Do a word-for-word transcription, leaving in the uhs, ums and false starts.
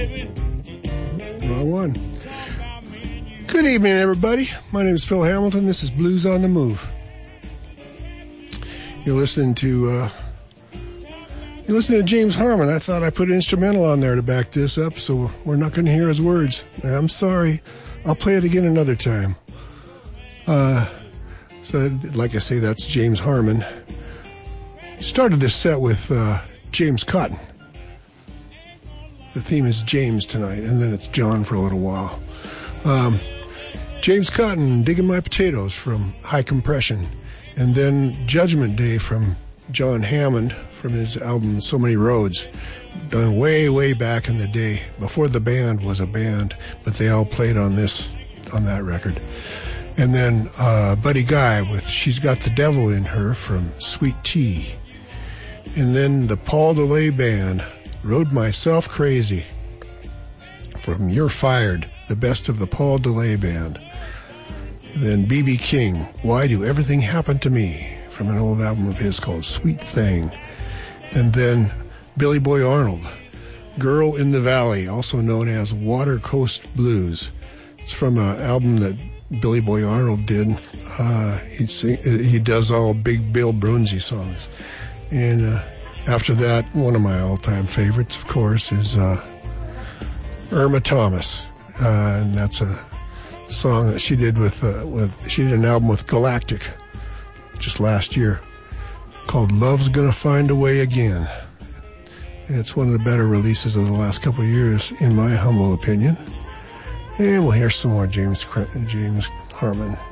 Wrong one. Good evening, everybody. My name is Phil Hamilton. This is Blues on the Move. You're listening to uh, you're listening to James Harmon. I thought I put an instrumental on there to back this up, so we're not going to hear his words. I'm sorry. I'll play it again another time. Uh, so, like I say, that's James Harmon. Started this set with uh, James Cotton. The theme is James tonight, and then it's John for a little while. Um, James Cotton, Digging My Potatoes from High Compression, and then Judgment Day from John Hammond from his album So Many Roads, done way, way back in the day, before the band was a band, but they all played on this, on that record. And then uh, Buddy Guy with She's Got the Devil in Her from Sweet Tea. And then the Paul DeLay Band, Rode Myself Crazy from You're Fired, the best of the Paul DeLay Band. Then B B King, Why Do Everything Happen to Me, from an old album of his called Sweet Thing. And then Billy Boy Arnold, Girl in the Valley, also known as Water Coast Blues. It's from an album that Billy Boy Arnold did. Uh, he he does all Big Bill Brunsey songs. And uh, after that, one of my all-time favorites, of course, is uh, Irma Thomas, uh, and that's a song that she did with uh, with she did an album with Galactic just last year called "Love's Gonna Find a Way Again." And it's one of the better releases of the last couple of years, in my humble opinion. And we'll hear some more James James Harmon.